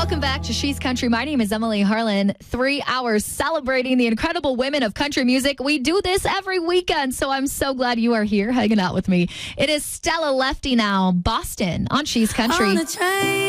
Welcome back to She's Country. My name is Emily Harlan. 3 hours celebrating the incredible women of country music. We do this every weekend, so I'm so glad you are here hanging out with me. It is Stella Lefty now, Boston on She's Country.